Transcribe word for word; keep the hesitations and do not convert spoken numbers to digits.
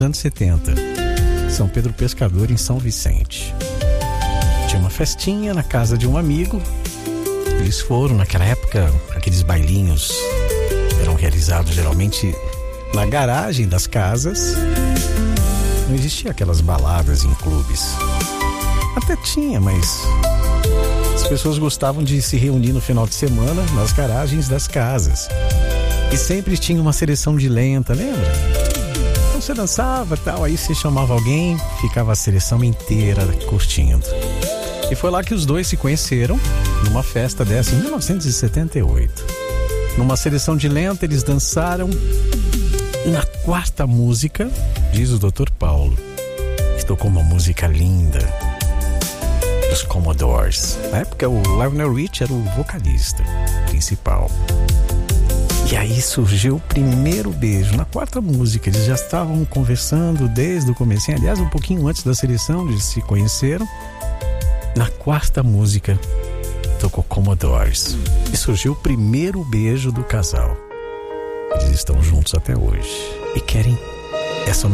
anos setenta, São Pedro Pescador, em São Vicente. Tinha uma festinha na casa de um amigo. Eles foram, naquela época, aqueles bailinhos eram realizados geralmente na garagem das casas. Não existia aquelas baladas em clubes. Até tinha, mas as pessoas gostavam de se reunir no final de semana nas garagens das casas. E sempre tinha uma seleção de lenta, lembra? Então você dançava e tal, aí você chamava alguém, ficava a seleção inteira curtindo. E foi lá que os dois se conheceram, numa festa dessa em mil novecentos e setenta e oito. Numa seleção de lenta, eles dançaram. E na quarta música, diz o doutor Paulo, que tocou uma música linda dos Commodores. Na época, o Lionel Rich era o vocalista principal. E aí surgiu o primeiro beijo. Na quarta música, eles já estavam conversando desde o comecinho. Aliás, um pouquinho antes da seleção, eles se conheceram. Na quarta música, tocou Commodores. E surgiu o primeiro beijo do casal. Eles estão juntos até hoje. E querem essa